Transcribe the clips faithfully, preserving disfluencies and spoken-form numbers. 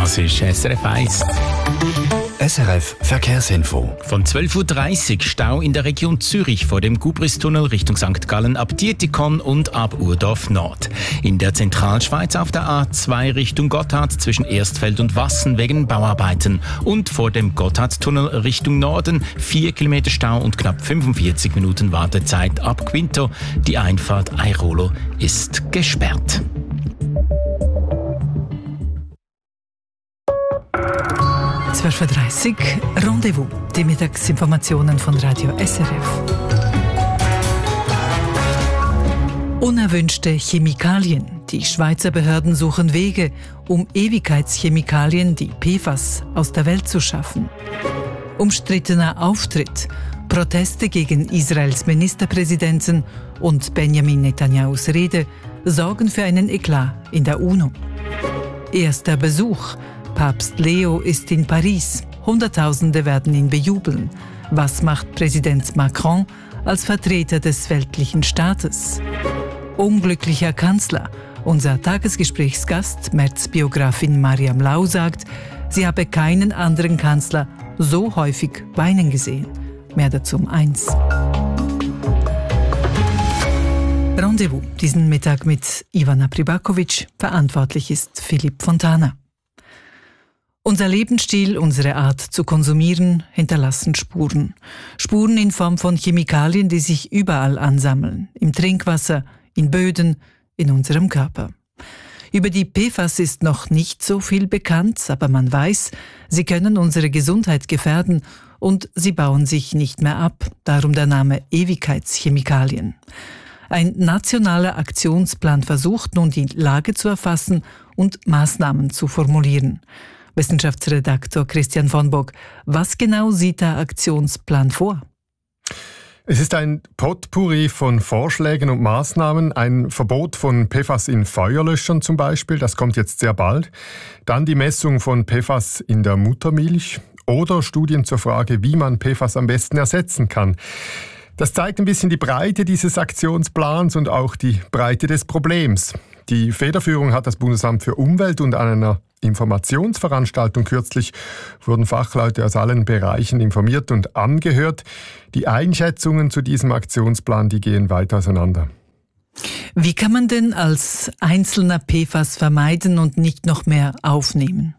Das ist S R F eins. S R F Verkehrsinfo. Von zwölf Uhr dreißig Stau in der Region Zürich vor dem Gubristunnel Richtung Sankt Gallen ab Dietikon und ab Urdorf Nord. In der Zentralschweiz auf der A zwei Richtung Gotthard zwischen Erstfeld und Wassen wegen Bauarbeiten. Und vor dem Gotthardtunnel Richtung Norden vier Kilometer Stau und knapp fünfundvierzig Minuten Wartezeit ab Quinto. Die Einfahrt Airolo ist gesperrt. zwölf Uhr dreißig Rendezvous, die Mittagsinformationen von Radio S R F. Unerwünschte Chemikalien. Die Schweizer Behörden suchen Wege, um Ewigkeitschemikalien, die P F A S, aus der Welt zu schaffen. Umstrittener Auftritt. Proteste gegen Israels Ministerpräsidenten und Benjamin Netanyahus Rede sorgen für einen Eklat in der UNO. Erster Besuch. Papst Leo ist in Paris. Hunderttausende werden ihn bejubeln. Was macht Präsident Macron als Vertreter des weltlichen Staates? Unglücklicher Kanzler. Unser Tagesgesprächsgast, März-Biografin Mariam Lau, sagt, sie habe keinen anderen Kanzler so häufig weinen gesehen. Mehr dazu um eins. Rendezvous diesen Mittag mit Ivana Pribakovic. Verantwortlich ist Philipp Fontana. Unser Lebensstil, unsere Art zu konsumieren, hinterlassen Spuren. Spuren in Form von Chemikalien, die sich überall ansammeln. Im Trinkwasser, in Böden, in unserem Körper. Über die P F A S ist noch nicht so viel bekannt, aber man weiß, sie können unsere Gesundheit gefährden und sie bauen sich nicht mehr ab. Darum der Name Ewigkeitschemikalien. Ein nationaler Aktionsplan versucht nun, die Lage zu erfassen und Maßnahmen zu formulieren. Wissenschaftsredaktor Christian von Bock, was genau sieht der Aktionsplan vor? Es ist ein Potpourri von Vorschlägen und Maßnahmen, ein Verbot von P F A S in Feuerlöschern zum Beispiel, das kommt jetzt sehr bald. Dann die Messung von P F A S in der Muttermilch oder Studien zur Frage, wie man P F A S am besten ersetzen kann. Das zeigt ein bisschen die Breite dieses Aktionsplans und auch die Breite des Problems. Die Federführung hat das Bundesamt für Umwelt und an einer Informationsveranstaltung kürzlich wurden Fachleute aus allen Bereichen informiert und angehört. Die Einschätzungen zu diesem Aktionsplan, die gehen weit auseinander. Wie kann man denn als einzelner P F A S vermeiden und nicht noch mehr aufnehmen?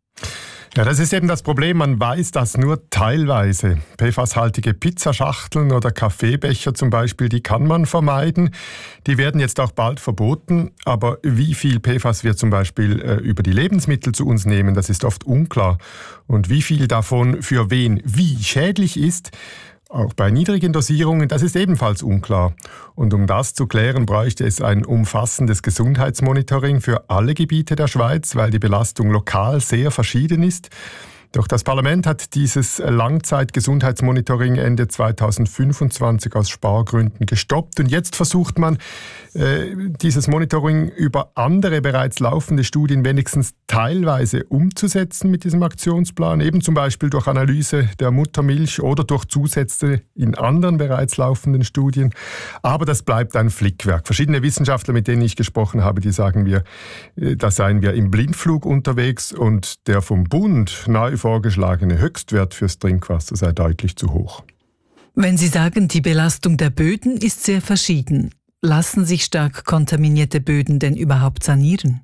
Ja, das ist eben das Problem. Man weiß das nur teilweise. P F A S-haltige Pizzaschachteln oder Kaffeebecher zum Beispiel, die kann man vermeiden. Die werden jetzt auch bald verboten. Aber wie viel P F A S wir zum Beispiel äh, über die Lebensmittel zu uns nehmen, das ist oft unklar. Und wie viel davon für wen wie schädlich ist, auch bei niedrigen Dosierungen, das ist ebenfalls unklar. Und um das zu klären, bräuchte es ein umfassendes Gesundheitsmonitoring für alle Gebiete der Schweiz, weil die Belastung lokal sehr verschieden ist. Doch das Parlament hat dieses Langzeitgesundheitsmonitoring Ende zweitausendfünfundzwanzig aus Spargründen gestoppt. Und jetzt versucht man, äh, dieses Monitoring über andere bereits laufende Studien wenigstens teilweise umzusetzen mit diesem Aktionsplan. Eben zum Beispiel durch Analyse der Muttermilch oder durch Zusätze in anderen bereits laufenden Studien. Aber das bleibt ein Flickwerk. Verschiedene Wissenschaftler, mit denen ich gesprochen habe, die sagen mir, äh, da seien wir im Blindflug unterwegs und der vom Bund neu vorgeschlagene Höchstwert fürs Trinkwasser sei deutlich zu hoch. Wenn Sie sagen, die Belastung der Böden ist sehr verschieden, lassen sich stark kontaminierte Böden denn überhaupt sanieren?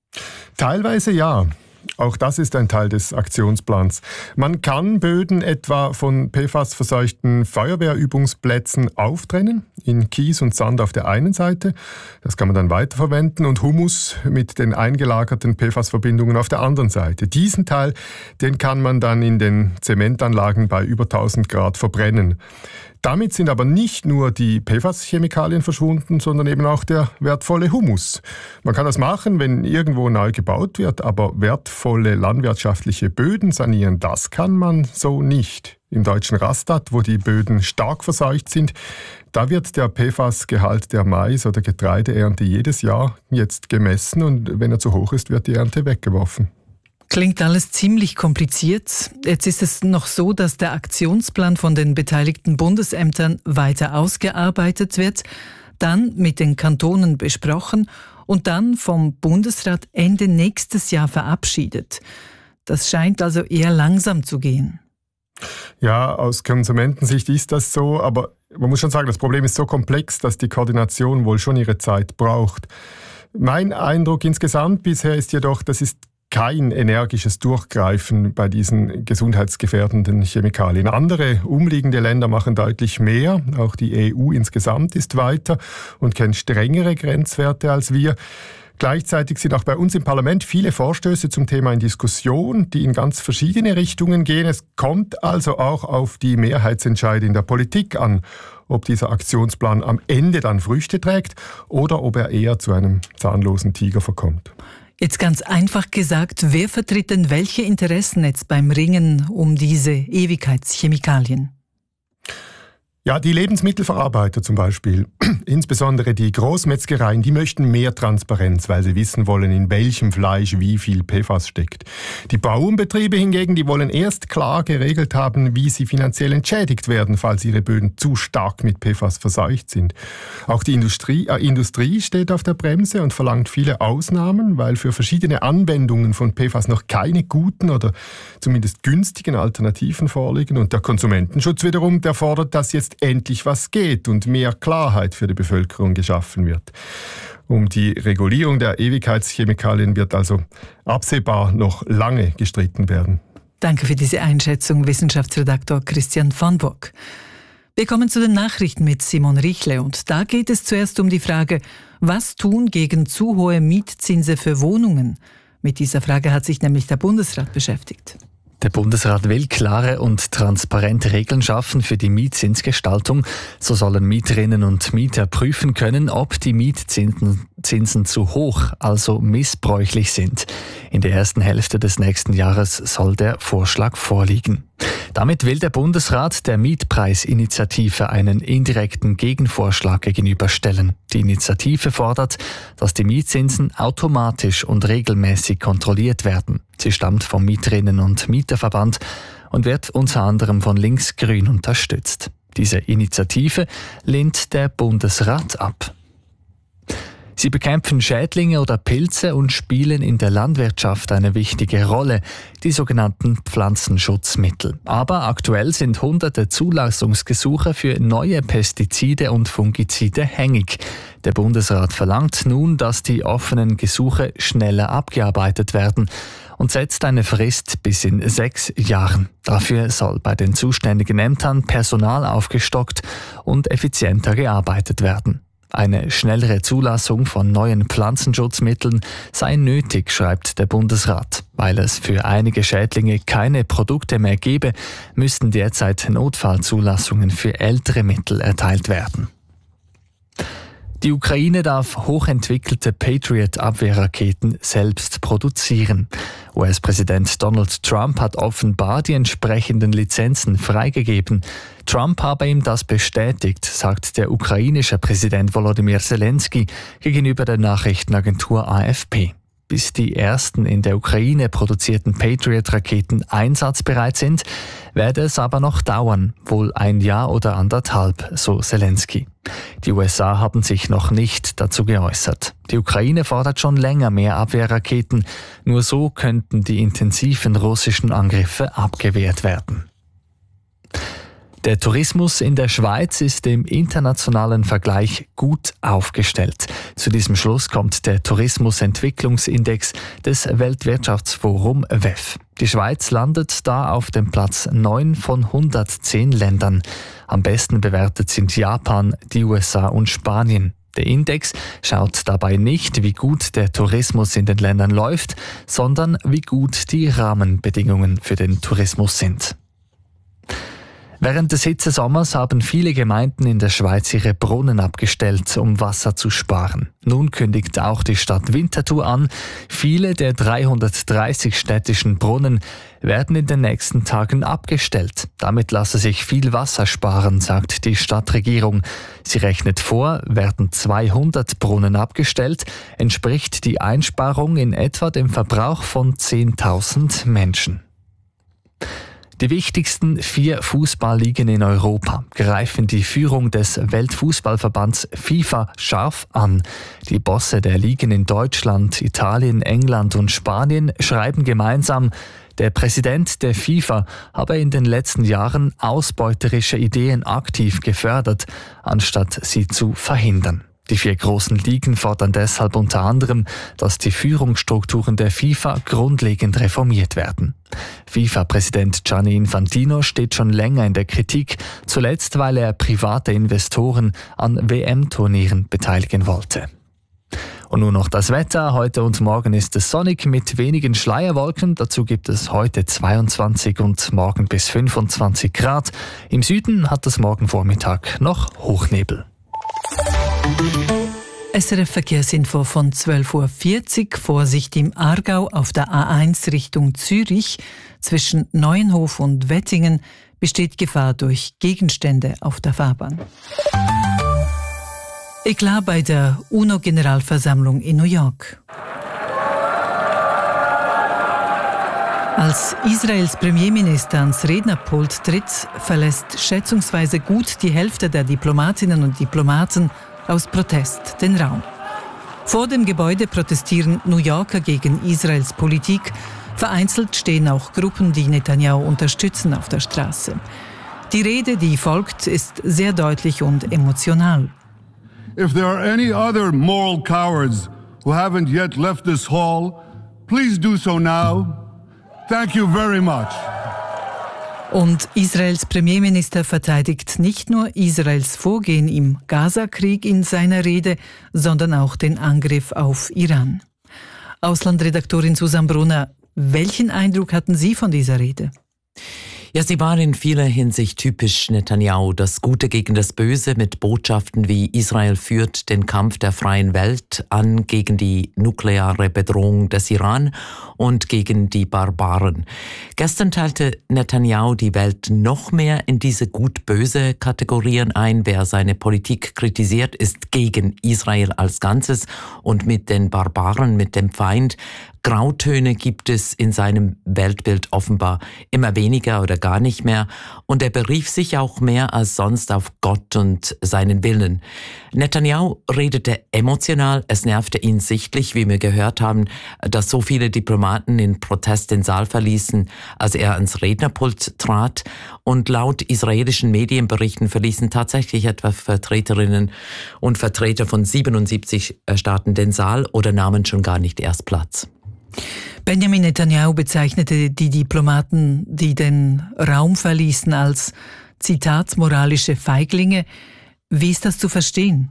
Teilweise ja. Auch das ist ein Teil des Aktionsplans. Man kann Böden etwa von P F A S-verseuchten Feuerwehrübungsplätzen auftrennen, in Kies und Sand auf der einen Seite. Das kann man dann weiterverwenden und Humus mit den eingelagerten P F A S-Verbindungen auf der anderen Seite. Diesen Teil, den kann man dann in den Zementanlagen bei über tausend Grad verbrennen. Damit sind aber nicht nur die P F A S-Chemikalien verschwunden, sondern eben auch der wertvolle Humus. Man kann das machen, wenn irgendwo neu gebaut wird, aber wertvolle landwirtschaftliche Böden sanieren, das kann man so nicht. Im deutschen Rastatt, wo die Böden stark verseucht sind, da wird der P F A S-Gehalt der Mais- oder Getreideernte jedes Jahr jetzt gemessen und wenn er zu hoch ist, wird die Ernte weggeworfen. Klingt alles ziemlich kompliziert. Jetzt ist es noch so, dass der Aktionsplan von den beteiligten Bundesämtern weiter ausgearbeitet wird, dann mit den Kantonen besprochen und dann vom Bundesrat Ende nächstes Jahr verabschiedet. Das scheint also eher langsam zu gehen. Ja, aus Konsumentensicht ist das so, aber man muss schon sagen, das Problem ist so komplex, dass die Koordination wohl schon ihre Zeit braucht. Mein Eindruck insgesamt bisher ist jedoch, das ist kein energisches Durchgreifen bei diesen gesundheitsgefährdenden Chemikalien. Andere umliegende Länder machen deutlich mehr. Auch die E U insgesamt ist weiter und kennt strengere Grenzwerte als wir. Gleichzeitig sind auch bei uns im Parlament viele Vorstöße zum Thema in Diskussion, die in ganz verschiedene Richtungen gehen. Es kommt also auch auf die Mehrheitsentscheide in der Politik an, ob dieser Aktionsplan am Ende dann Früchte trägt oder ob er eher zu einem zahnlosen Tiger verkommt. Jetzt ganz einfach gesagt, wer vertritt denn welche Interessen jetzt beim Ringen um diese Ewigkeitschemikalien? Ja, die Lebensmittelverarbeiter zum Beispiel, insbesondere die Großmetzgereien, die möchten mehr Transparenz, weil sie wissen wollen, in welchem Fleisch wie viel P F A S steckt. Die Bauernbetriebe hingegen, die wollen erst klar geregelt haben, wie sie finanziell entschädigt werden, falls ihre Böden zu stark mit P F A S verseucht sind. Auch die Industrie, äh, Industrie steht auf der Bremse und verlangt viele Ausnahmen, weil für verschiedene Anwendungen von P F A S noch keine guten oder zumindest günstigen Alternativen vorliegen. Und der Konsumentenschutz wiederum, der fordert, dass jetzt endlich was geht und mehr Klarheit für die Bevölkerung geschaffen wird. Um die Regulierung der Ewigkeitschemikalien wird also absehbar noch lange gestritten werden. Danke für diese Einschätzung, Wissenschaftsredaktor Christian von Bock. Wir kommen zu den Nachrichten mit Simon Richle und da geht es zuerst um die Frage, was tun gegen zu hohe Mietzinse für Wohnungen? Mit dieser Frage hat sich nämlich der Bundesrat beschäftigt. Der Bundesrat will klare und transparente Regeln schaffen für die Mietzinsgestaltung. So sollen Mieterinnen und Mieter prüfen können, ob die Mietzinsen Zinsen zu hoch, also missbräuchlich sind. In der ersten Hälfte des nächsten Jahres soll der Vorschlag vorliegen. Damit will der Bundesrat der Mietpreisinitiative einen indirekten Gegenvorschlag gegenüberstellen. Die Initiative fordert, dass die Mietzinsen automatisch und regelmäßig kontrolliert werden. Sie stammt vom Mieterinnen- und Mieterverband und wird unter anderem von Linksgrün unterstützt. Diese Initiative lehnt der Bundesrat ab. Sie bekämpfen Schädlinge oder Pilze und spielen in der Landwirtschaft eine wichtige Rolle, die sogenannten Pflanzenschutzmittel. Aber aktuell sind hunderte Zulassungsgesuche für neue Pestizide und Fungizide hängig. Der Bundesrat verlangt nun, dass die offenen Gesuche schneller abgearbeitet werden und setzt eine Frist bis in sechs Jahren. Dafür soll bei den zuständigen Ämtern Personal aufgestockt und effizienter gearbeitet werden. Eine schnellere Zulassung von neuen Pflanzenschutzmitteln sei nötig, schreibt der Bundesrat. Weil es für einige Schädlinge keine Produkte mehr gebe, müssten derzeit Notfallzulassungen für ältere Mittel erteilt werden. Die Ukraine darf hochentwickelte Patriot-Abwehrraketen selbst produzieren. U S-Präsident Donald Trump hat offenbar die entsprechenden Lizenzen freigegeben. Trump habe ihm das bestätigt, sagt der ukrainische Präsident Volodymyr Zelensky gegenüber der Nachrichtenagentur A F P. Bis die ersten in der Ukraine produzierten Patriot-Raketen einsatzbereit sind, werde es aber noch dauern, wohl ein Jahr oder anderthalb, so Zelensky. Die U S A haben sich noch nicht dazu geäußert. Die Ukraine fordert schon länger mehr Abwehrraketen, nur so könnten die intensiven russischen Angriffe abgewehrt werden. Der Tourismus in der Schweiz ist im internationalen Vergleich gut aufgestellt. Zu diesem Schluss kommt der Tourismusentwicklungsindex des Weltwirtschaftsforum W E F. Die Schweiz landet da auf dem Platz neun von hundertzehn Ländern. Am besten bewertet sind Japan, die U S A und Spanien. Der Index schaut dabei nicht, wie gut der Tourismus in den Ländern läuft, sondern wie gut die Rahmenbedingungen für den Tourismus sind. Während des Hitzesommers haben viele Gemeinden in der Schweiz ihre Brunnen abgestellt, um Wasser zu sparen. Nun kündigt auch die Stadt Winterthur an, viele der dreihundertdreißig städtischen Brunnen werden in den nächsten Tagen abgestellt. Damit lasse sich viel Wasser sparen, sagt die Stadtregierung. Sie rechnet vor, werden zweihundert Brunnen abgestellt, entspricht die Einsparung in etwa dem Verbrauch von zehntausend Menschen. Die wichtigsten vier Fußballligen in Europa greifen die Führung des Weltfußballverbands FIFA scharf an. Die Bosse der Ligen in Deutschland, Italien, England und Spanien schreiben gemeinsam: Der Präsident der FIFA habe in den letzten Jahren ausbeuterische Ideen aktiv gefördert, anstatt sie zu verhindern. Die vier großen Ligen fordern deshalb unter anderem, dass die Führungsstrukturen der FIFA grundlegend reformiert werden. FIFA-Präsident Gianni Infantino steht schon länger in der Kritik, zuletzt weil er private Investoren an W M-Turnieren beteiligen wollte. Und nun noch das Wetter. Heute und morgen ist es sonnig mit wenigen Schleierwolken. Dazu gibt es heute zweiundzwanzig und morgen bis fünfundzwanzig Grad. Im Süden hat es morgen Vormittag noch Hochnebel. S R F Verkehrsinfo von zwölf Uhr vierzig. Vorsicht im Aargau auf der A eins Richtung Zürich. Zwischen Neuenhof und Wettingen besteht Gefahr durch Gegenstände auf der Fahrbahn. Eklat bei der UNO-Generalversammlung in New York. Als Israels Premierminister ans Rednerpult tritt, verlässt schätzungsweise gut die Hälfte der Diplomatinnen und Diplomaten aus Protest den Raum. Vor dem Gebäude protestieren New Yorker gegen Israels Politik. Vereinzelt stehen auch Gruppen, die Netanyahu unterstützen, auf der Straße. Die Rede, die folgt, ist sehr deutlich und emotional. If there are any other moral cowards who haven't yet left this hall, please do so now. Thank you very much. Und Israels Premierminister verteidigt nicht nur Israels Vorgehen im Gaza-Krieg in seiner Rede, sondern auch den Angriff auf Iran. Auslandredaktorin Susanne Brunner, welchen Eindruck hatten Sie von dieser Rede? Ja, sie war in vieler Hinsicht typisch Netanyahu. Das Gute gegen das Böse mit Botschaften wie Israel führt den Kampf der freien Welt an gegen die nukleare Bedrohung des Iran und gegen die Barbaren. Gestern teilte Netanyahu die Welt noch mehr in diese gut-böse Kategorien ein. Wer seine Politik kritisiert, ist gegen Israel als Ganzes und mit den Barbaren, mit dem Feind. Grautöne gibt es in seinem Weltbild offenbar immer weniger oder gar nicht mehr. Und er berief sich auch mehr als sonst auf Gott und seinen Willen. Netanyahu redete emotional. Es nervte ihn sichtlich, wie wir gehört haben, dass so viele Diplomaten in Protest den Saal verließen, als er ans Rednerpult trat. Und laut israelischen Medienberichten verließen tatsächlich etwa Vertreterinnen und Vertreter von siebenundsiebzig Staaten den Saal oder nahmen schon gar nicht erst Platz. Benjamin Netanyahu bezeichnete die Diplomaten, die den Raum verließen, als, Zitat, moralische Feiglinge. Wie ist das zu verstehen?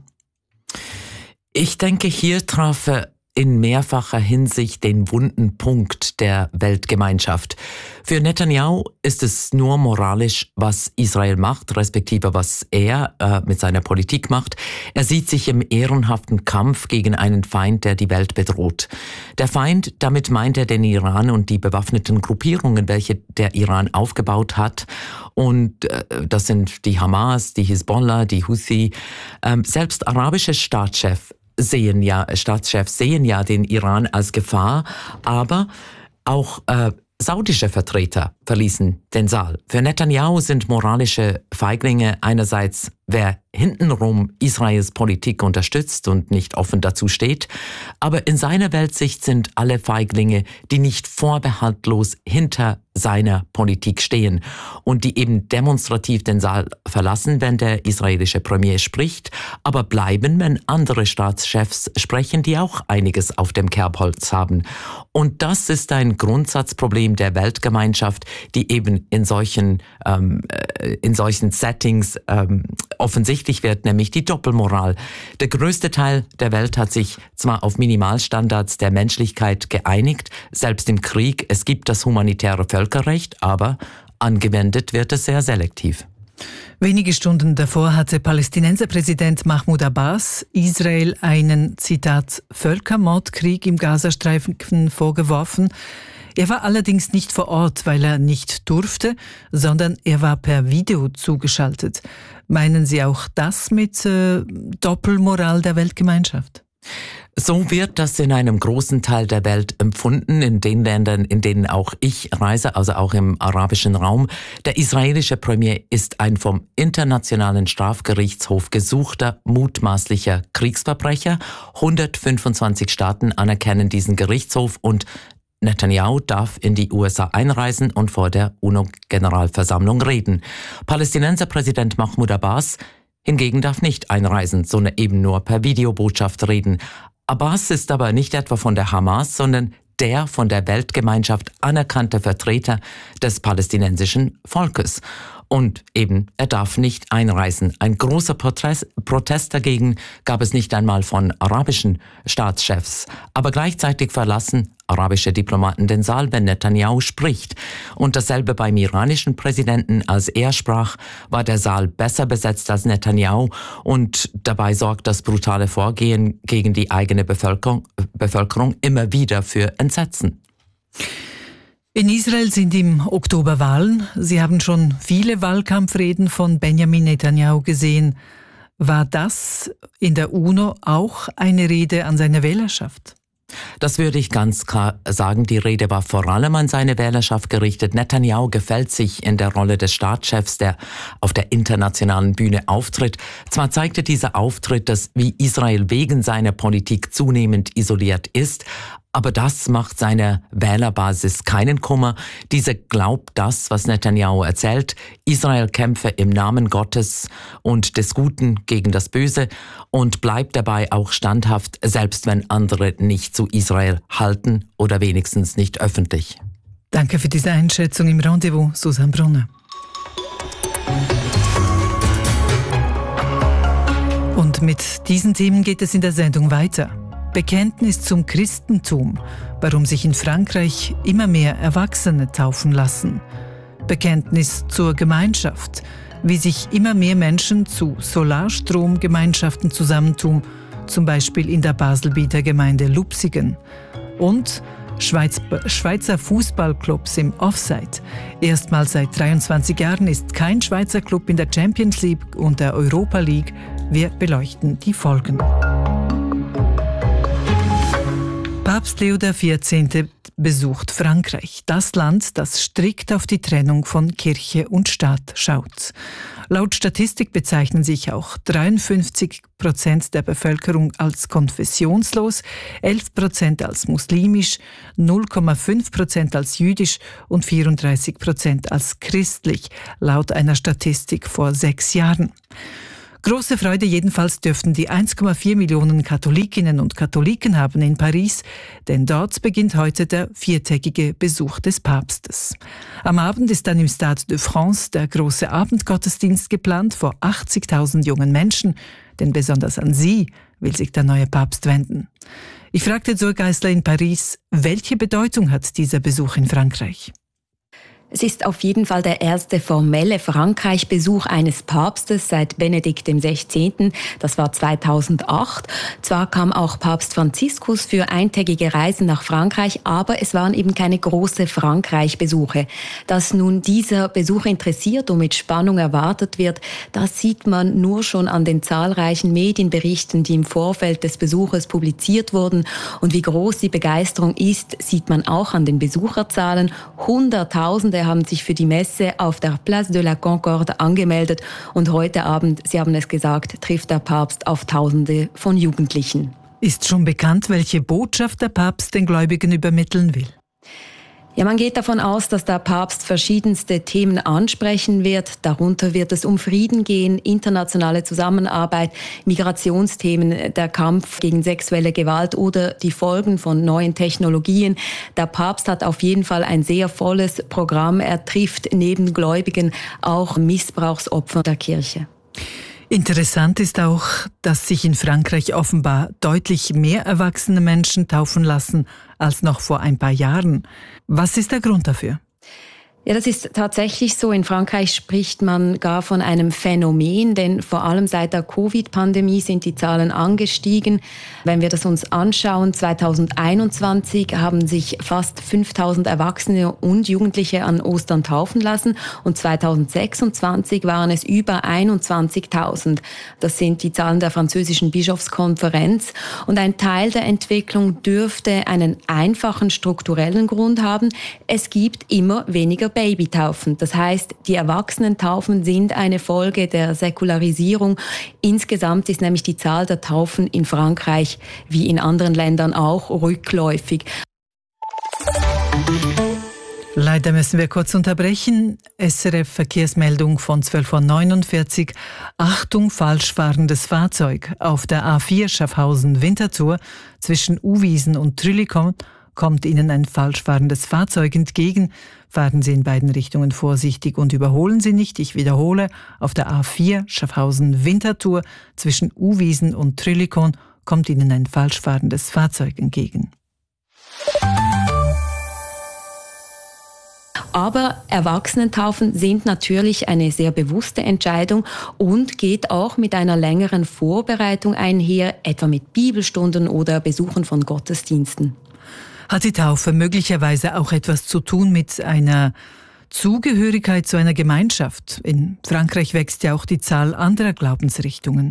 Ich denke, hier traf er in mehrfacher Hinsicht den wunden Punkt der Weltgemeinschaft. Für Netanyahu ist es nur moralisch, was Israel macht, respektive was er äh, mit seiner Politik macht. Er sieht sich im ehrenhaften Kampf gegen einen Feind, der die Welt bedroht. Der Feind, damit meint er den Iran und die bewaffneten Gruppierungen, welche der Iran aufgebaut hat. Und äh, das sind die Hamas, die Hisbollah, die Houthi, ähm, selbst arabische Staatschefs sehen ja, Staatschefs sehen ja den Iran als Gefahr, aber auch äh, saudische Vertreter verließen den Saal. Für Netanyahu sind moralische Feiglinge einerseits, wer hintenrum Israels Politik unterstützt und nicht offen dazu steht, aber in seiner Weltsicht sind alle Feiglinge, die nicht vorbehaltlos hinter seiner Politik stehen und die eben demonstrativ den Saal verlassen, wenn der israelische Premier spricht, aber bleiben, wenn andere Staatschefs sprechen, die auch einiges auf dem Kerbholz haben. Und das ist ein Grundsatzproblem der Weltgemeinschaft, die eben in solchen, ähm, in solchen Settings ähm, offensichtlich wird, nämlich die Doppelmoral. Der größte Teil der Welt hat sich zwar auf Minimalstandards der Menschlichkeit geeinigt, selbst im Krieg, es gibt das humanitäre Völkerrecht, aber angewendet wird es sehr selektiv. Wenige Stunden davor hatte Palästinenserpräsident Mahmoud Abbas Israel einen, Zitat, Völkermordkrieg im Gazastreifen vorgeworfen. Er war allerdings nicht vor Ort, weil er nicht durfte, sondern er war per Video zugeschaltet. Meinen Sie auch das mit äh, Doppelmoral der Weltgemeinschaft? So wird das in einem großen Teil der Welt empfunden, in den Ländern, in denen auch ich reise, also auch im arabischen Raum. Der israelische Premier ist ein vom Internationalen Strafgerichtshof gesuchter, mutmaßlicher Kriegsverbrecher. hundertfünfundzwanzig Staaten anerkennen diesen Gerichtshof und Netanyahu darf in die U S A einreisen und vor der UNO-Generalversammlung reden. Palästinenserpräsident Mahmoud Abbas hingegen darf nicht einreisen, sondern eben nur per Videobotschaft reden. Abbas ist aber nicht etwa von der Hamas, sondern der von der Weltgemeinschaft anerkannte Vertreter des palästinensischen Volkes. Und eben, er darf nicht einreisen. Ein großer Protest, Protest dagegen gab es nicht einmal von arabischen Staatschefs. Aber gleichzeitig verlassen arabische Diplomaten den Saal, wenn Netanyahu spricht. Und dasselbe beim iranischen Präsidenten. Als er sprach, war der Saal besser besetzt als Netanyahu. Und dabei sorgt das brutale Vorgehen gegen die eigene Bevölkerung, Bevölkerung immer wieder für Entsetzen. In Israel sind im Oktober Wahlen. Sie haben schon viele Wahlkampfreden von Benjamin Netanyahu gesehen. War das in der UNO auch eine Rede an seine Wählerschaft? Das würde ich ganz klar sagen. Die Rede war vor allem an seine Wählerschaft gerichtet. Netanyahu gefällt sich in der Rolle des Staatschefs, der auf der internationalen Bühne auftritt. Zwar zeigte dieser Auftritt, dass wie Israel wegen seiner Politik zunehmend isoliert ist, aber das macht seiner Wählerbasis keinen Kummer. Diese glaubt das, was Netanyahu erzählt. Israel kämpfe im Namen Gottes und des Guten gegen das Böse und bleibt dabei auch standhaft, selbst wenn andere nicht zu Israel halten oder wenigstens nicht öffentlich. Danke für diese Einschätzung im Rendezvous, Susanne Brunner. Und mit diesen Themen geht es in der Sendung weiter. Bekenntnis zum Christentum, warum sich in Frankreich immer mehr Erwachsene taufen lassen. Bekenntnis zur Gemeinschaft, wie sich immer mehr Menschen zu Solarstromgemeinschaften zusammentun, zum Beispiel in der Baselbieter Gemeinde Lupsigen. Und Schweiz, Schweizer Fußballclubs im Offside. Erstmals seit dreiundzwanzig Jahren ist kein Schweizer Club in der Champions League und der Europa League. Wir beleuchten die Folgen. Papst Leo der vierzehnte besucht Frankreich, das Land, das strikt auf die Trennung von Kirche und Staat schaut. Laut Statistik bezeichnen sich auch dreiundfünfzig Prozent der Bevölkerung als konfessionslos, elf Prozent als muslimisch, null Komma fünf Prozent als jüdisch und vierunddreißig Prozent als christlich, laut einer Statistik vor sechs Jahren. Große Freude jedenfalls dürften die eins Komma vier Millionen Katholikinnen und Katholiken haben in Paris, denn dort beginnt heute der viertägige Besuch des Papstes. Am Abend ist dann im Stade de France der große Abendgottesdienst geplant vor achtzigtausend jungen Menschen, denn besonders an sie will sich der neue Papst wenden. Ich fragte Zoe Geisler in Paris, welche Bedeutung hat dieser Besuch in Frankreich? Es ist auf jeden Fall der erste formelle Frankreich-Besuch eines Papstes seit Benedikt dem Sechzehnten. Das war zweitausendacht. Zwar kam auch Papst Franziskus für eintägige Reisen nach Frankreich, aber es waren eben keine große Frankreich-Besuche. Dass nun dieser Besuch interessiert und mit Spannung erwartet wird, das sieht man nur schon an den zahlreichen Medienberichten, die im Vorfeld des Besuches publiziert wurden. Und wie groß die Begeisterung ist, sieht man auch an den Besucherzahlen. Hunderttausende haben sich für die Messe auf der Place de la Concorde angemeldet und heute Abend, Sie haben es gesagt, trifft der Papst auf Tausende von Jugendlichen. Ist schon bekannt, welche Botschaft der Papst den Gläubigen übermitteln will? Ja, man geht davon aus, dass der Papst verschiedenste Themen ansprechen wird. Darunter wird es um Frieden gehen, internationale Zusammenarbeit, Migrationsthemen, der Kampf gegen sexuelle Gewalt oder die Folgen von neuen Technologien. Der Papst hat auf jeden Fall ein sehr volles Programm. Er trifft neben Gläubigen auch Missbrauchsopfer der Kirche. Interessant ist auch, dass sich in Frankreich offenbar deutlich mehr erwachsene Menschen taufen lassen als noch vor ein paar Jahren. Was ist der Grund dafür? Ja, das ist tatsächlich so. In Frankreich spricht man gar von einem Phänomen, denn vor allem seit der Covid-Pandemie sind die Zahlen angestiegen. Wenn wir das uns anschauen, zweitausendeinundzwanzig haben sich fast fünftausend Erwachsene und Jugendliche an Ostern taufen lassen und zweitausendsechsundzwanzig waren es über einundzwanzigtausend. Das sind die Zahlen der französischen Bischofskonferenz. Und ein Teil der Entwicklung dürfte einen einfachen strukturellen Grund haben. Es gibt immer weniger Babytaufen. Das heißt, die Erwachsenentaufen sind eine Folge der Säkularisierung. Insgesamt ist nämlich die Zahl der Taufen in Frankreich wie in anderen Ländern auch rückläufig. Leider müssen wir kurz unterbrechen. S R F Verkehrsmeldung von zwölf Uhr neunundvierzig. Achtung, falsch fahrendes Fahrzeug. Auf der A vier Schaffhausen-Winterthur zwischen Uwiesen und Trüllikon kommt Ihnen ein falsch fahrendes Fahrzeug entgegen. Fahren Sie in beiden Richtungen vorsichtig und überholen Sie nicht. Ich wiederhole, auf der A vier Schaffhausen-Winterthur zwischen Uwiesen und Trüllikon kommt Ihnen ein falsch fahrendes Fahrzeug entgegen. Aber Erwachsenentaufen sind natürlich eine sehr bewusste Entscheidung und geht auch mit einer längeren Vorbereitung einher, etwa mit Bibelstunden oder Besuchen von Gottesdiensten. Hat die Taufe möglicherweise auch etwas zu tun mit einer Zugehörigkeit zu einer Gemeinschaft? In Frankreich wächst ja auch die Zahl anderer Glaubensrichtungen.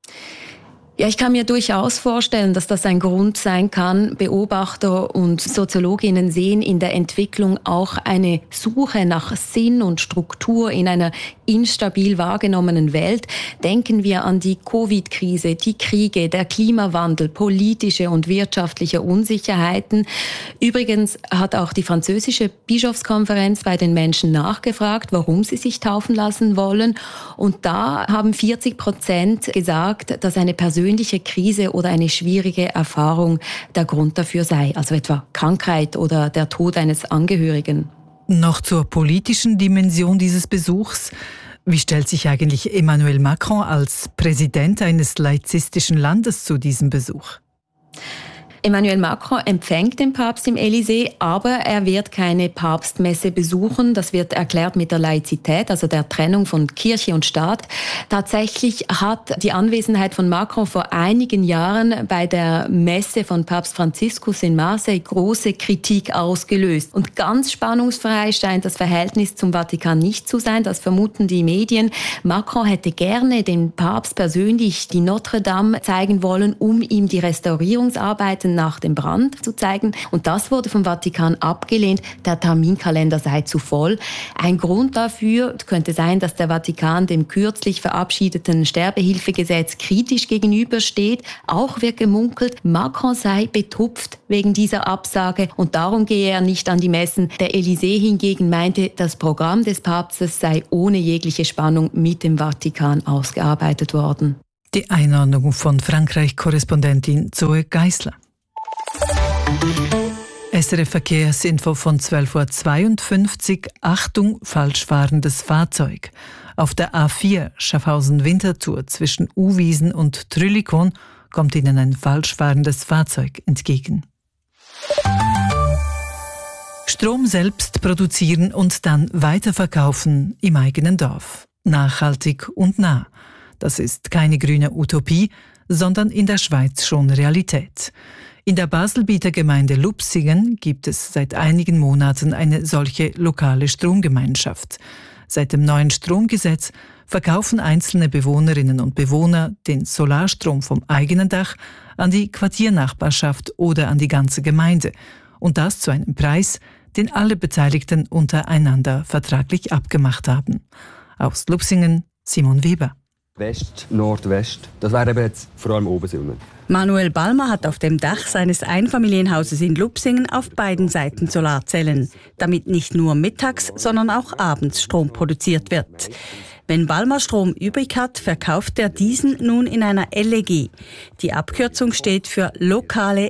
Ja, ich kann mir durchaus vorstellen, dass das ein Grund sein kann. Beobachter und Soziologinnen sehen in der Entwicklung auch eine Suche nach Sinn und Struktur in einer instabil wahrgenommenen Welt. Denken wir an die Covid-Krise, die Kriege, der Klimawandel, politische und wirtschaftliche Unsicherheiten. Übrigens hat auch die französische Bischofskonferenz bei den Menschen nachgefragt, warum sie sich taufen lassen wollen. Und da haben vierzig Prozent gesagt, dass eine persönliche persönliche Krise oder eine schwierige Erfahrung der Grund dafür sei, also etwa Krankheit oder der Tod eines Angehörigen. Noch zur politischen Dimension dieses Besuchs. Wie stellt sich eigentlich Emmanuel Macron als Präsident eines laizistischen Landes zu diesem Besuch? Emmanuel Macron empfängt den Papst im Élysée, aber er wird keine Papstmesse besuchen. Das wird erklärt mit der Laizität, also der Trennung von Kirche und Staat. Tatsächlich hat die Anwesenheit von Macron vor einigen Jahren bei der Messe von Papst Franziskus in Marseille große Kritik ausgelöst. Und ganz spannungsfrei scheint das Verhältnis zum Vatikan nicht zu sein. Das vermuten die Medien. Macron hätte gerne dem Papst persönlich die Notre Dame zeigen wollen, um ihm die Restaurierungsarbeiten nach dem Brand zu zeigen. Und das wurde vom Vatikan abgelehnt. Der Terminkalender sei zu voll. Ein Grund dafür könnte sein, dass der Vatikan dem kürzlich verabschiedeten Sterbehilfegesetz kritisch gegenübersteht. Auch wird gemunkelt, Macron sei betupft wegen dieser Absage und darum gehe er nicht an die Messen. Der Élysée hingegen meinte, das Programm des Papstes sei ohne jegliche Spannung mit dem Vatikan ausgearbeitet worden. Die Einordnung von Frankreich-Korrespondentin Zoe Geisler. S R F Verkehrsinfo von zwölf Uhr zweiundfünfzig. Achtung, falsch fahrendes Fahrzeug. Auf der A vier Schaffhausen-Winterthur zwischen Uwiesen und Trüllikon kommt Ihnen ein falsch fahrendes Fahrzeug entgegen. Strom selbst produzieren und dann weiterverkaufen im eigenen Dorf. Nachhaltig und nah. Das ist keine grüne Utopie, sondern in der Schweiz schon Realität. In der Baselbieter Gemeinde Lupsingen gibt es seit einigen Monaten eine solche lokale Stromgemeinschaft. Seit dem neuen Stromgesetz verkaufen einzelne Bewohnerinnen und Bewohner den Solarstrom vom eigenen Dach an die Quartiernachbarschaft oder an die ganze Gemeinde. Und das zu einem Preis, den alle Beteiligten untereinander vertraglich abgemacht haben. Aus Lupsingen, Simon Weber. West, Nordwest, das wäre eben jetzt vor allem Obersummen. Manuel Balmer hat auf dem Dach seines Einfamilienhauses in Lupsingen auf beiden Seiten Solarzellen, damit nicht nur mittags, sondern auch abends Strom produziert wird. Wenn Balmer Strom übrig hat, verkauft er diesen nun in einer L E G. Die Abkürzung steht für Lokale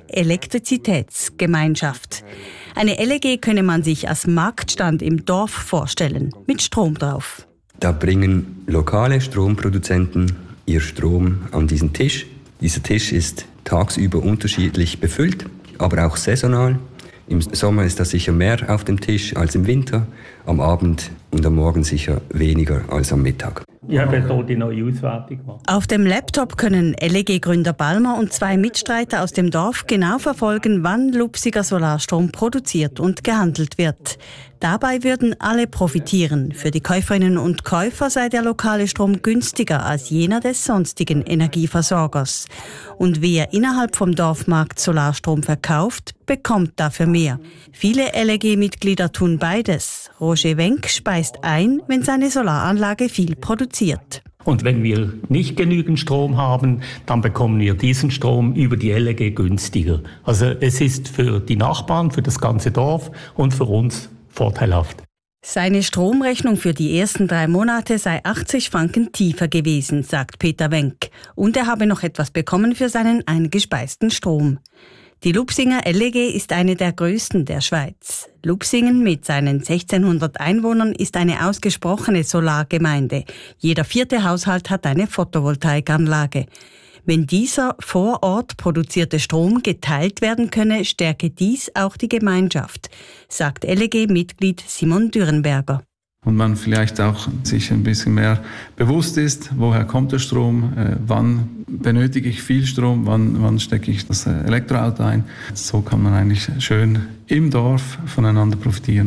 Elektrizitätsgemeinschaft. Eine L E G könne man sich als Marktstand im Dorf vorstellen, mit Strom drauf. Da bringen lokale Stromproduzenten ihr Strom an diesen Tisch. Dieser Tisch ist tagsüber unterschiedlich befüllt, aber auch saisonal. Im Sommer ist da sicher mehr auf dem Tisch als im Winter, am Abend und am Morgen sicher weniger als am Mittag. Ich habe so die neue Auswertung gemacht. Auf dem Laptop können L E G-Gründer Balmer und zwei Mitstreiter aus dem Dorf genau verfolgen, wann Lupsiger Solarstrom produziert und gehandelt wird. Dabei würden alle profitieren. Für die Käuferinnen und Käufer sei der lokale Strom günstiger als jener des sonstigen Energieversorgers. Und wer innerhalb vom Dorfmarkt Solarstrom verkauft, bekommt dafür mehr. Viele L E G-Mitglieder tun beides. Roger Wenk speist ein, wenn seine Solaranlage viel produziert. Und wenn wir nicht genügend Strom haben, dann bekommen wir diesen Strom über die L E G günstiger. Also es ist für die Nachbarn, für das ganze Dorf und für uns vorteilhaft. Seine Stromrechnung für die ersten drei Monate sei achtzig Franken tiefer gewesen, sagt Peter Wenck. Und er habe noch etwas bekommen für seinen eingespeisten Strom. Die Lupsinger L E G ist eine der größten der Schweiz. Lupsingen mit seinen sechzehnhundert Einwohnern ist eine ausgesprochene Solargemeinde. Jeder vierte Haushalt hat eine Photovoltaikanlage. Wenn dieser vor Ort produzierte Strom geteilt werden könne, stärke dies auch die Gemeinschaft, sagt L E G-Mitglied Simon Dürrenberger. Und man vielleicht auch sich ein bisschen mehr bewusst ist, woher kommt der Strom, äh, wann benötige ich viel Strom, wann, wann stecke ich das Elektroauto ein. So kann man eigentlich schön im Dorf voneinander profitieren.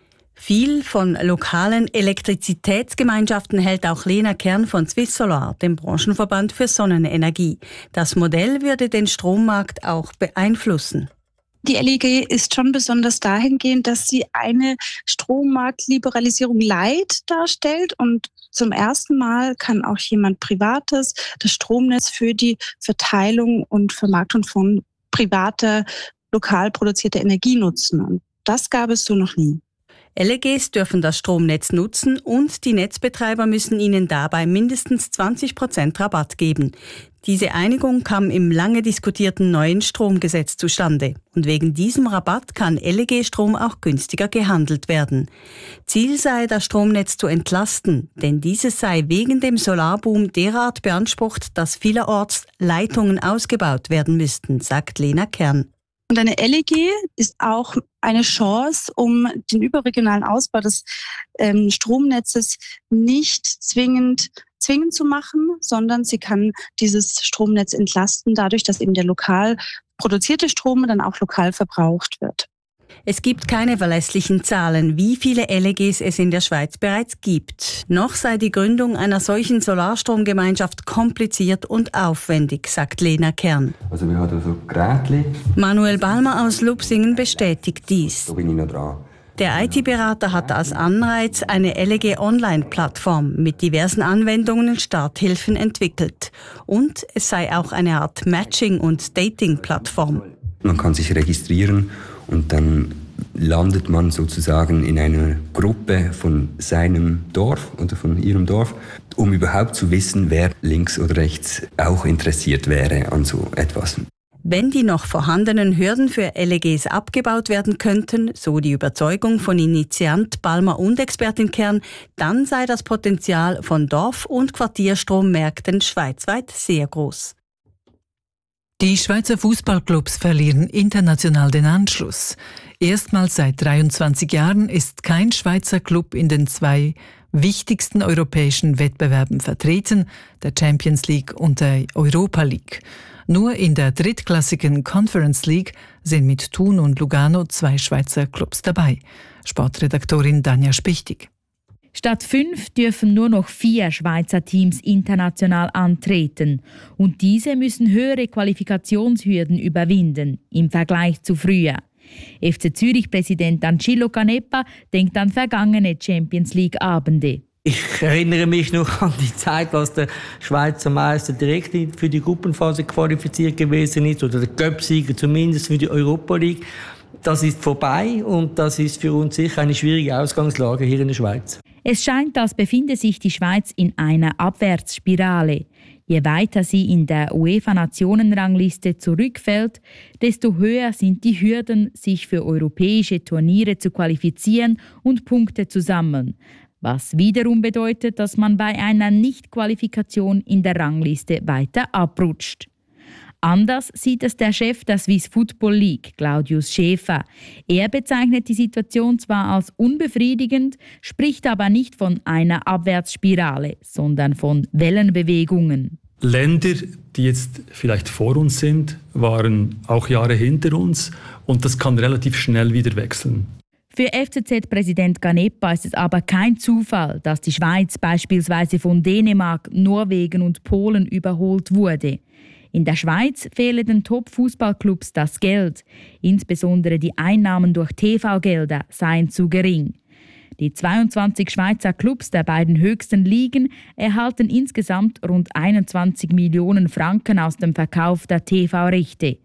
Viel von lokalen Elektrizitätsgemeinschaften hält auch Lena Kern von Swiss Solar, dem Branchenverband für Sonnenenergie. Das Modell würde den Strommarkt auch beeinflussen. Die L E G ist schon besonders dahingehend, dass sie eine Strommarktliberalisierung light darstellt und zum ersten Mal kann auch jemand Privates das Stromnetz für die Verteilung und Vermarktung von privater, lokal produzierter Energie nutzen. Und das gab es so noch nie. L E Gs dürfen das Stromnetz nutzen und die Netzbetreiber müssen ihnen dabei mindestens zwanzig Prozent Rabatt geben. Diese Einigung kam im lange diskutierten neuen Stromgesetz zustande. Und wegen diesem Rabatt kann L E G-Strom auch günstiger gehandelt werden. Ziel sei, das Stromnetz zu entlasten, denn dieses sei wegen dem Solarboom derart beansprucht, dass vielerorts Leitungen ausgebaut werden müssten, sagt Lena Kern. Und eine L E G ist auch eine Chance, um den überregionalen Ausbau des ähm, Stromnetzes nicht zwingend zwingend zu machen, sondern sie kann dieses Stromnetz entlasten, dadurch, dass eben der lokal produzierte Strom dann auch lokal verbraucht wird. Es gibt keine verlässlichen Zahlen, wie viele L E Gs es in der Schweiz bereits gibt. Noch sei die Gründung einer solchen Solarstromgemeinschaft kompliziert und aufwendig, sagt Lena Kern. Also wir haben so Geräte. Manuel Balmer aus Lupsingen bestätigt dies. Da bin ich noch dran. Der I T-Berater hat als Anreiz eine L E G-Online-Plattform mit diversen Anwendungen und Starthilfen entwickelt. Und es sei auch eine Art Matching- und Dating-Plattform. Man kann sich registrieren und dann landet man sozusagen in einer Gruppe von seinem Dorf oder von ihrem Dorf, um überhaupt zu wissen, wer links oder rechts auch interessiert wäre an so etwas. Wenn die noch vorhandenen Hürden für L E Gs abgebaut werden könnten, so die Überzeugung von Initiant Balmer und Expertin Kern, dann sei das Potenzial von Dorf- und Quartierstrommärkten schweizweit sehr groß. Die Schweizer Fußballclubs verlieren international den Anschluss. Erstmals seit dreiundzwanzig Jahren ist kein Schweizer Club in den zwei wichtigsten europäischen Wettbewerben vertreten, der Champions League und der Europa League. Nur in der drittklassigen Conference League sind mit Thun und Lugano zwei Schweizer Clubs dabei. Sportredaktorin Danja Spichtig. Statt fünf dürfen nur noch vier Schweizer Teams international antreten. Und diese müssen höhere Qualifikationshürden überwinden im Vergleich zu früher. F C Zürich-Präsident Ancillo Canepa denkt an vergangene Champions League-Abende. Ich erinnere mich noch an die Zeit, als der Schweizer Meister direkt für die Gruppenphase qualifiziert gewesen ist oder der Cup-Sieger zumindest für die Europa League. Das ist vorbei und das ist für uns sicher eine schwierige Ausgangslage hier in der Schweiz. Es scheint, als befinde sich die Schweiz in einer Abwärtsspirale. Je weiter sie in der UEFA-Nationenrangliste zurückfällt, desto höher sind die Hürden, sich für europäische Turniere zu qualifizieren und Punkte zu sammeln. Was wiederum bedeutet, dass man bei einer Nicht-Qualifikation in der Rangliste weiter abrutscht. Anders sieht es der Chef der Swiss Football League, Claudius Schäfer. Er bezeichnet die Situation zwar als unbefriedigend, spricht aber nicht von einer Abwärtsspirale, sondern von Wellenbewegungen. Länder, die jetzt vielleicht vor uns sind, waren auch Jahre hinter uns und das kann relativ schnell wieder wechseln. Für F C Z-Präsident Canepa ist es aber kein Zufall, dass die Schweiz beispielsweise von Dänemark, Norwegen und Polen überholt wurde. In der Schweiz fehle den Top-Fußballclubs das Geld. Insbesondere die Einnahmen durch T V-Gelder seien zu gering. Die zweiundzwanzig Schweizer Clubs der beiden höchsten Ligen erhalten insgesamt rund einundzwanzig Millionen Franken aus dem Verkauf der T V-Rechte.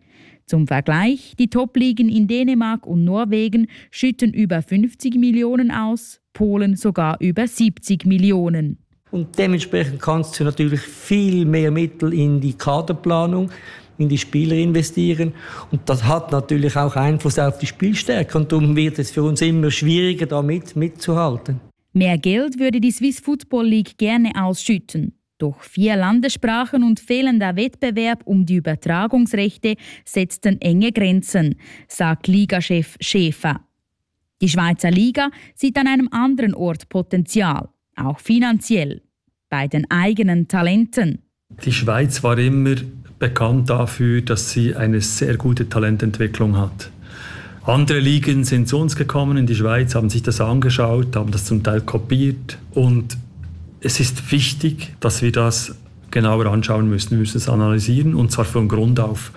Zum Vergleich, die Top-Ligen in Dänemark und Norwegen schütten über fünfzig Millionen aus, Polen sogar über siebzig Millionen. Und dementsprechend kannst du natürlich viel mehr Mittel in die Kaderplanung, in die Spieler investieren. Und das hat natürlich auch Einfluss auf die Spielstärke. Und darum wird es für uns immer schwieriger, damit mitzuhalten. Mehr Geld würde die Swiss Football League gerne ausschütten. Doch vier Landessprachen und fehlender Wettbewerb um die Übertragungsrechte setzten enge Grenzen, sagt Ligachef Schäfer. Die Schweizer Liga sieht an einem anderen Ort Potenzial, auch finanziell, bei den eigenen Talenten. Die Schweiz war immer bekannt dafür, dass sie eine sehr gute Talententwicklung hat. Andere Ligen sind zu uns gekommen in die Schweiz, haben sich das angeschaut, haben das zum Teil kopiert. Und es ist wichtig, dass wir das genauer anschauen müssen. Wir müssen es analysieren, und zwar von Grund auf.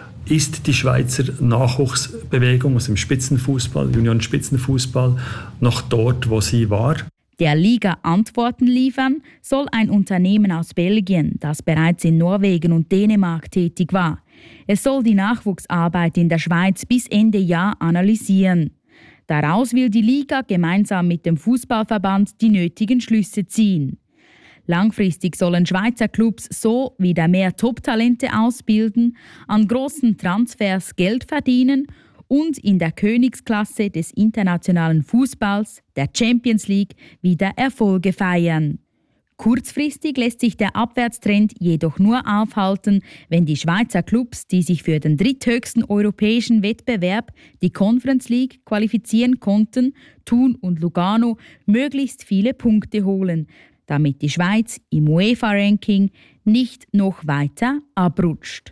Ist die Schweizer Nachwuchsbewegung aus dem Spitzenfußball, Junioren-Spitzenfußball, noch dort, wo sie war? Der Liga Antworten liefern soll ein Unternehmen aus Belgien, das bereits in Norwegen und Dänemark tätig war. Es soll die Nachwuchsarbeit in der Schweiz bis Ende Jahr analysieren. Daraus will die Liga gemeinsam mit dem Fußballverband die nötigen Schlüsse ziehen. Langfristig sollen Schweizer Clubs so wieder mehr Top-Talente ausbilden, an grossen Transfers Geld verdienen und in der Königsklasse des internationalen Fußballs, der Champions League, wieder Erfolge feiern. Kurzfristig lässt sich der Abwärtstrend jedoch nur aufhalten, wenn die Schweizer Clubs, die sich für den dritthöchsten europäischen Wettbewerb, die Conference League, qualifizieren konnten, Thun und Lugano, möglichst viele Punkte holen, damit die Schweiz im UEFA-Ranking nicht noch weiter abrutscht.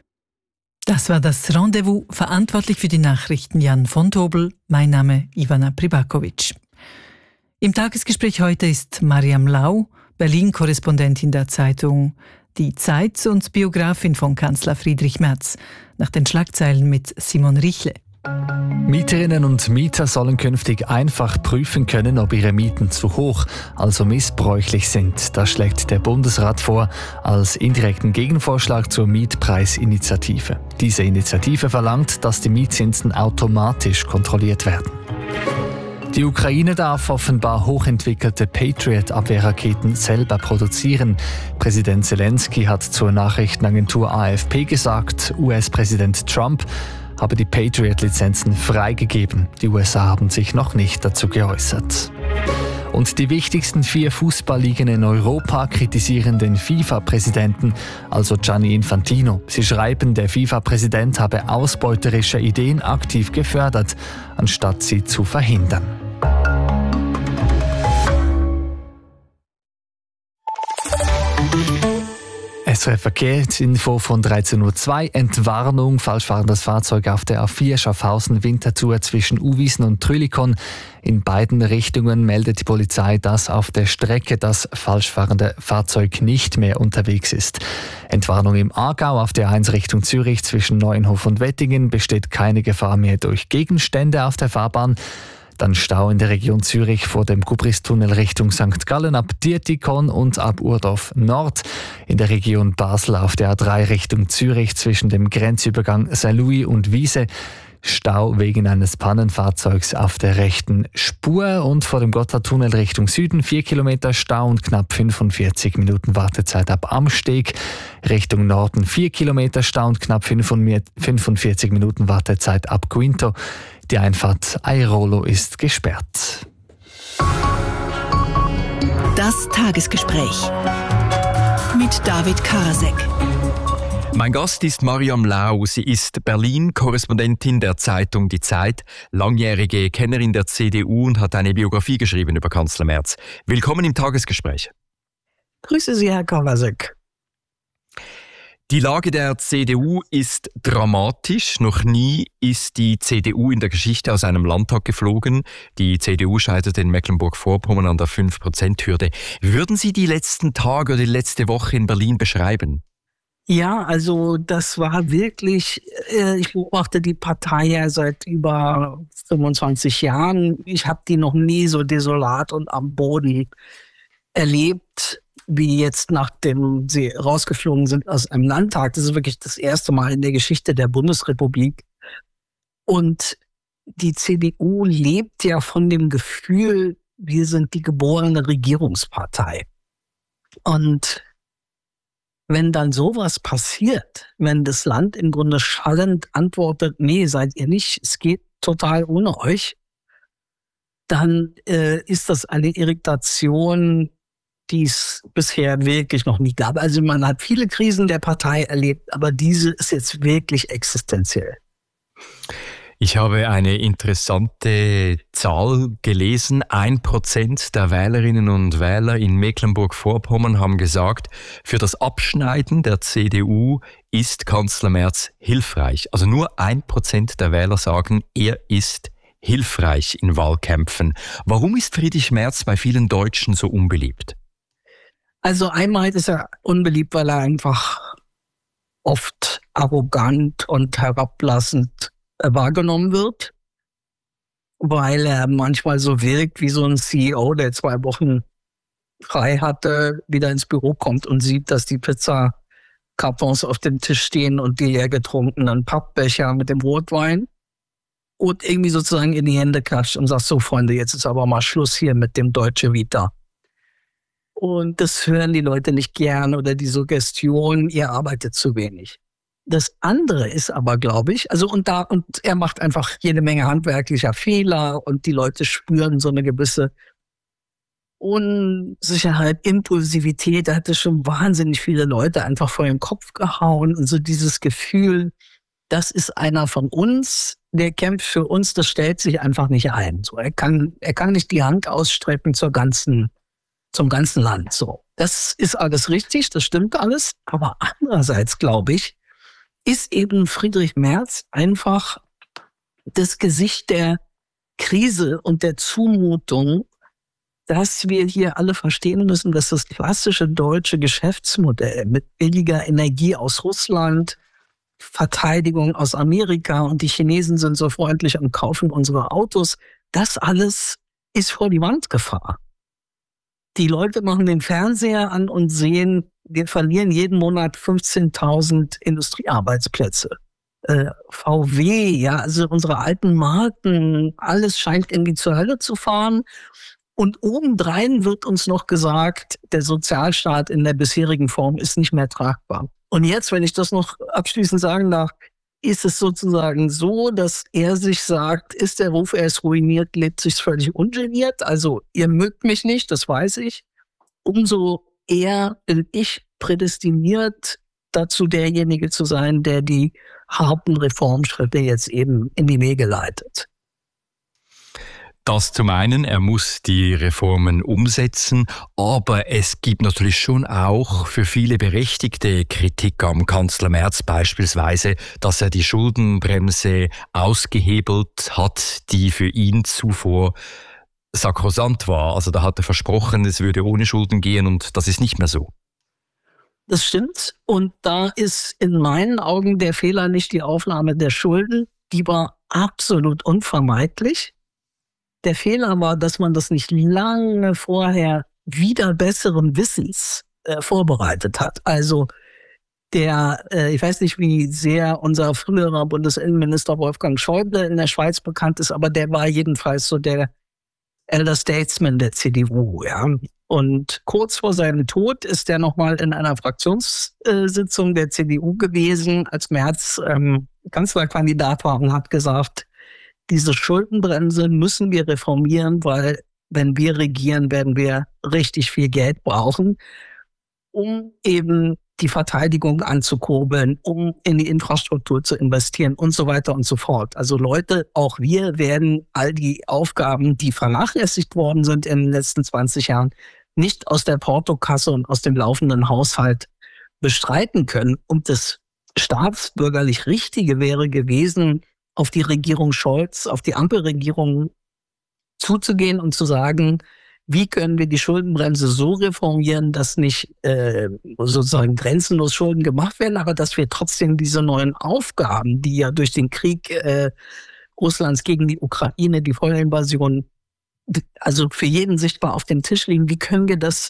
Das war das Rendezvous, verantwortlich für die Nachrichten Jan von Tobel. Mein Name Ivana Pribakovic. Im Tagesgespräch heute ist Mariam Lau, Berlin-Korrespondentin der Zeitung Die Zeit und Biografin von Kanzler Friedrich Merz, nach den Schlagzeilen mit Simon Richle. Mieterinnen und Mieter sollen künftig einfach prüfen können, ob ihre Mieten zu hoch, also missbräuchlich sind. Das schlägt der Bundesrat vor als indirekten Gegenvorschlag zur Mietpreisinitiative. Diese Initiative verlangt, dass die Mietzinsen automatisch kontrolliert werden. Die Ukraine darf offenbar hochentwickelte Patriot-Abwehrraketen selber produzieren. Präsident Zelensky hat zur Nachrichtenagentur A F P gesagt, U S-Präsident Trump habe die Patriot-Lizenzen freigegeben. Die U S A haben sich noch nicht dazu geäußert. Und die wichtigsten vier Fußballligen in Europa kritisieren den FIFA-Präsidenten, also Gianni Infantino. Sie schreiben, der FIFA-Präsident habe ausbeuterische Ideen aktiv gefördert, anstatt sie zu verhindern. S R F Verkehrsinfo von dreizehn Uhr zwei. Entwarnung, falsch fahrendes Fahrzeug auf der A vier Schaffhausen-Winterthur zwischen Uwiesen und Trülikon. In beiden Richtungen meldet die Polizei, dass auf der Strecke das falsch fahrende Fahrzeug nicht mehr unterwegs ist. Entwarnung im Aargau auf der eins Richtung Zürich zwischen Neuenhof und Wettingen, besteht keine Gefahr mehr durch Gegenstände auf der Fahrbahn. Dann Stau in der Region Zürich vor dem Kubristunnel Richtung Sankt Gallen ab Dietikon und ab Urdorf Nord. In der Region Basel auf der A drei Richtung Zürich zwischen dem Grenzübergang Saint-Louis und Wiese. Stau wegen eines Pannenfahrzeugs auf der rechten Spur. Und vor dem Gotthardtunnel Richtung Süden vier Kilometer Stau und knapp fünfundvierzig Minuten Wartezeit ab Amsteg. Richtung Norden vier Kilometer Stau und knapp fünfundvierzig Minuten Wartezeit ab Quinto. Die Einfahrt Airolo ist gesperrt. Das Tagesgespräch mit David Karasek. Mein Gast ist Mariam Lau. Sie ist Berlin-Korrespondentin der Zeitung Die Zeit, langjährige Kennerin der C D U und hat eine Biografie geschrieben über Kanzler Merz. Willkommen im Tagesgespräch. Grüße Sie, Herr Karasek. Die Lage der C D U ist dramatisch. Noch nie ist die C D U in der Geschichte aus einem Landtag geflogen. Die C D U scheiterte in Mecklenburg-Vorpommern an der fünf Prozent Hürde. Würden Sie die letzten Tage oder die letzte Woche in Berlin beschreiben? Ja, also das war wirklich, äh, ich beobachte die Partei ja seit über fünfundzwanzig Jahren. Ich habe die noch nie so desolat und am Boden erlebt. wie jetzt nachdem sie rausgeflogen sind aus einem Landtag. Das ist wirklich das erste Mal in der Geschichte der Bundesrepublik. Und die C D U lebt ja von dem Gefühl, wir sind die geborene Regierungspartei. Und wenn dann sowas passiert, wenn das Land im Grunde schallend antwortet, nee, seid ihr nicht, es geht total ohne euch, dann äh, ist das eine Irritation, die es bisher wirklich noch nie gab. Also man hat viele Krisen der Partei erlebt, aber diese ist jetzt wirklich existenziell. Ich habe eine interessante Zahl gelesen. Ein Prozent der Wählerinnen und Wähler in Mecklenburg-Vorpommern haben gesagt, für das Abschneiden der C D U ist Kanzler Merz hilfreich. Also nur ein Prozent der Wähler sagen, er ist hilfreich in Wahlkämpfen. Warum ist Friedrich Merz bei vielen Deutschen so unbeliebt? Also einmal ist er unbeliebt, weil er einfach oft arrogant und herablassend wahrgenommen wird, weil er manchmal so wirkt wie so ein C E O, der zwei Wochen frei hatte, wieder ins Büro kommt und sieht, dass die Pizza-Kartons auf dem Tisch stehen und die leer getrunkenen Pappbecher mit dem Rotwein und irgendwie sozusagen in die Hände klatscht und sagt, so Freunde, jetzt ist aber mal Schluss hier mit dem Deutsche Vita. Und das hören die Leute nicht gern oder die Suggestion, ihr arbeitet zu wenig. Das andere ist aber, glaube ich, also und da, und er macht einfach jede Menge handwerklicher Fehler und die Leute spüren so eine gewisse Unsicherheit, Impulsivität. Da hatte schon wahnsinnig viele Leute einfach vor den Kopf gehauen und so dieses Gefühl, das ist einer von uns, der kämpft für uns, das stellt sich einfach nicht ein. So, er kann, er kann nicht die Hand ausstrecken zur ganzen, zum ganzen Land. So, das ist alles richtig, das stimmt alles. Aber andererseits, glaube ich, ist eben Friedrich Merz einfach das Gesicht der Krise und der Zumutung, dass wir hier alle verstehen müssen, dass das klassische deutsche Geschäftsmodell mit billiger Energie aus Russland, Verteidigung aus Amerika und die Chinesen sind so freundlich und kaufen unsere Autos, das alles ist vor die Wand gefahren. Die Leute machen den Fernseher an und sehen, wir verlieren jeden Monat fünfzehntausend Industriearbeitsplätze. Äh, V W, ja, also unsere alten Marken, alles scheint irgendwie zur Hölle zu fahren. Und obendrein wird uns noch gesagt, der Sozialstaat in der bisherigen Form ist nicht mehr tragbar. Und jetzt, wenn ich das noch abschließend sagen darf, ist es sozusagen so, dass er sich sagt, ist der Ruf, er ist ruiniert, lebt sich völlig ungeniert. Also ihr mögt mich nicht, das weiß ich. Umso eher bin ich prädestiniert dazu, derjenige zu sein, der die harten Reformschritte jetzt eben in die Wege leitet. Das zum einen, er muss die Reformen umsetzen, aber es gibt natürlich schon auch für viele berechtigte Kritik am Kanzler Merz, beispielsweise, dass er die Schuldenbremse ausgehebelt hat, die für ihn zuvor sakrosant war. Also da hat er versprochen, es würde ohne Schulden gehen und das ist nicht mehr so. Das stimmt. Und da ist in meinen Augen der Fehler nicht die Aufnahme der Schulden. Die war absolut unvermeidlich. Der Fehler war, dass man das nicht lange vorher wieder besseren Wissens äh, vorbereitet hat. Also der, äh, ich weiß nicht, wie sehr unser früherer Bundesinnenminister Wolfgang Schäuble in der Schweiz bekannt ist, aber der war jedenfalls so der Elder Statesman der C D U, ja. Und kurz vor seinem Tod ist er nochmal in einer Fraktionssitzung der C D U gewesen, als Merz ähm, Kanzlerkandidat war und hat gesagt, diese Schuldenbremse müssen wir reformieren, weil wenn wir regieren, werden wir richtig viel Geld brauchen, um eben die Verteidigung anzukurbeln, um in die Infrastruktur zu investieren und so weiter und so fort. Also Leute, auch wir werden all die Aufgaben, die vernachlässigt worden sind in den letzten zwanzig Jahren, nicht aus der Portokasse und aus dem laufenden Haushalt bestreiten können. Und das staatsbürgerlich Richtige wäre gewesen, auf die Regierung Scholz, auf die Ampelregierung zuzugehen und zu sagen, wie können wir die Schuldenbremse so reformieren, dass nicht äh, sozusagen grenzenlos Schulden gemacht werden, aber dass wir trotzdem diese neuen Aufgaben, die ja durch den Krieg äh, Russlands gegen die Ukraine, die Vollinvasion, also für jeden sichtbar auf dem Tisch liegen, wie können wir das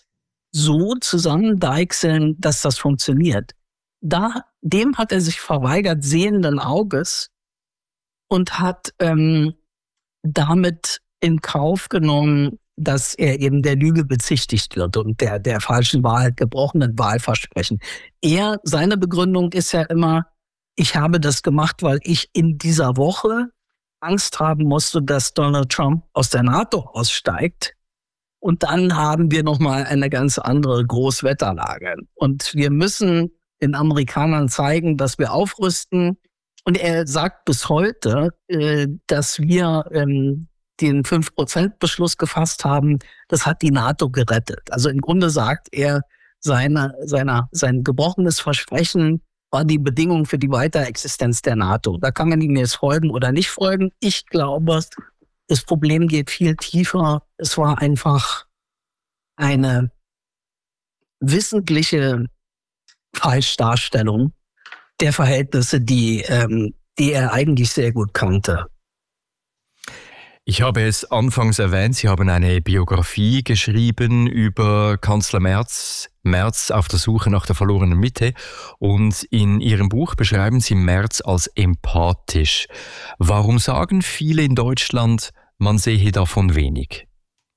so zusammendeichseln, dass das funktioniert. Da, dem hat er sich verweigert, sehenden Auges, und hat ähm, damit in Kauf genommen, dass er eben der Lüge bezichtigt wird und der, der falschen Wahrheit, gebrochenen Wahlversprechen. Er, seine Begründung ist ja immer, ich habe das gemacht, weil ich in dieser Woche Angst haben musste, dass Donald Trump aus der NATO aussteigt. Und dann haben wir nochmal eine ganz andere Großwetterlage. Und wir müssen den Amerikanern zeigen, dass wir aufrüsten. Und er sagt bis heute, äh, dass wir ähm, den fünf Prozent Beschluss gefasst haben. Das hat die NATO gerettet. Also im Grunde sagt er, seine, seine, sein gebrochenes Versprechen war die Bedingung für die Weiterexistenz der NATO. Da kann man ihm jetzt folgen oder nicht folgen. Ich glaube, das Problem geht viel tiefer. Es war einfach eine wissentliche Falschdarstellung der Verhältnisse, die, ähm, die er eigentlich sehr gut kannte. Ich habe es anfangs erwähnt, Sie haben eine Biografie geschrieben über Kanzler Merz, Merz auf der Suche nach der verlorenen Mitte. Und in Ihrem Buch beschreiben Sie Merz als empathisch. Warum sagen viele in Deutschland, man sehe davon wenig?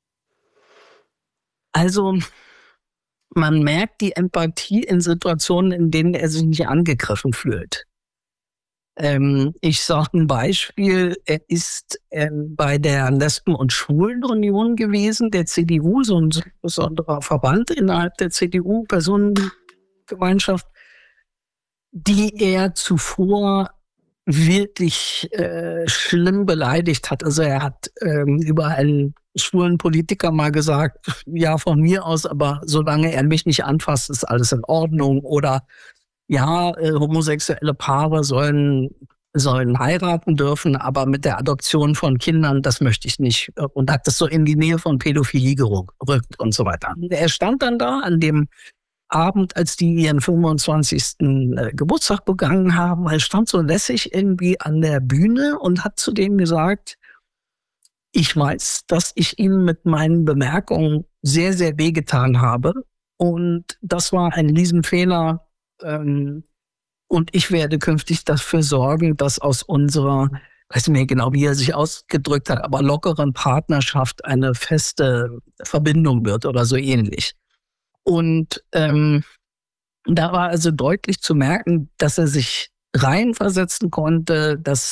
Also, man merkt die Empathie in Situationen, in denen er sich nicht angegriffen fühlt. Ähm, ich sage ein Beispiel, er ist ähm, bei der Lesben- und Schwulenunion gewesen, der C D U, so ein besonderer Verband innerhalb der C D U, Personengemeinschaft, die er zuvor wirklich äh, schlimm beleidigt hat. Also er hat ähm, über einen schwulen Politiker mal gesagt, ja, von mir aus, aber solange er mich nicht anfasst, ist alles in Ordnung. Oder ja, äh, homosexuelle Paare sollen, sollen heiraten dürfen, aber mit der Adoption von Kindern, das möchte ich nicht. Und hat das so in die Nähe von Pädophilie gerückt und so weiter. Er stand dann da an dem Abend, als die ihren fünfundzwanzigsten Äh, Geburtstag begangen haben. Er stand so lässig irgendwie an der Bühne und hat zu denen gesagt, ich weiß, dass ich Ihnen mit meinen Bemerkungen sehr, sehr wehgetan habe. Und das war ein Riesenfehler. Ähm, und ich werde künftig dafür sorgen, dass aus unserer, ich weiß nicht mehr genau, wie er sich ausgedrückt hat, aber lockeren Partnerschaft eine feste Verbindung wird oder so ähnlich. Und ähm, da war also deutlich zu merken, dass er sich reinversetzen konnte, dass